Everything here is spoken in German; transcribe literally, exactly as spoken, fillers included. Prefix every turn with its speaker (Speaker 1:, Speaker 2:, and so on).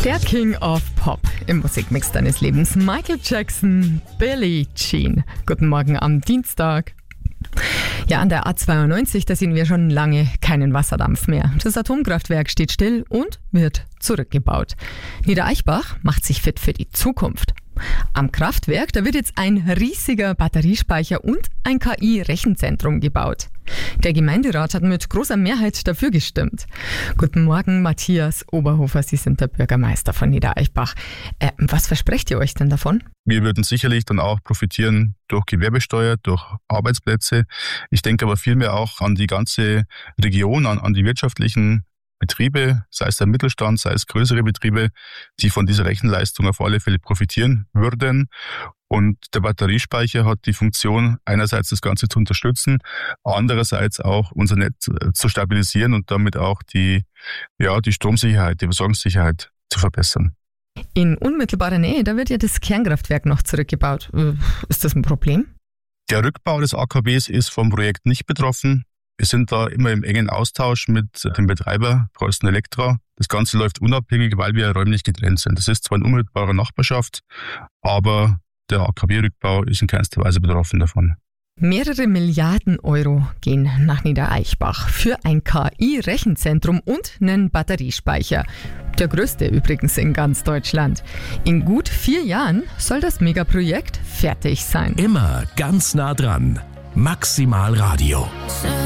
Speaker 1: Der King of Pop im Musikmix deines Lebens, Michael Jackson, Billie Jean. Guten Morgen am Dienstag. Ja, an der A zweiundneunzig, da sehen wir schon lange keinen Wasserdampf mehr. Das Atomkraftwerk steht still und wird zurückgebaut. Niedereichbach macht sich fit für die Zukunft. Am Kraftwerk, da wird jetzt ein riesiger Batteriespeicher und ein K I-Rechenzentrum gebaut. Der Gemeinderat hat mit großer Mehrheit dafür gestimmt. Guten Morgen, Matthias Oberhofer, Sie sind der Bürgermeister von Niedereichbach. Äh, was versprecht ihr euch denn davon?
Speaker 2: Wir würden sicherlich dann auch profitieren durch Gewerbesteuer, durch Arbeitsplätze. Ich denke aber vielmehr auch an die ganze Region, an, an die wirtschaftlichen Betriebe, sei es der Mittelstand, sei es größere Betriebe, die von dieser Rechenleistung auf alle Fälle profitieren würden. Und der Batteriespeicher hat die Funktion, einerseits das Ganze zu unterstützen, andererseits auch unser Netz zu stabilisieren und damit auch die, ja, die Stromsicherheit, die Versorgungssicherheit zu verbessern.
Speaker 1: In unmittelbarer Nähe, da wird ja das Kernkraftwerk noch zurückgebaut. Ist das ein Problem?
Speaker 2: Der Rückbau des A K Ws ist vom Projekt nicht betroffen. Wir sind da immer im engen Austausch mit dem Betreiber PreussenElektra. Das Ganze läuft unabhängig, weil wir räumlich getrennt sind. Das ist zwar in unmittelbarer Nachbarschaft, aber der A K W-Rückbau ist in keinster Weise betroffen davon.
Speaker 1: Mehrere Milliarden Euro gehen nach Niedereichbach für ein K I-Rechenzentrum und einen Batteriespeicher. Der größte übrigens in ganz Deutschland. In gut vier Jahren soll das Megaprojekt fertig sein.
Speaker 3: Immer ganz nah dran. Maximal Radio.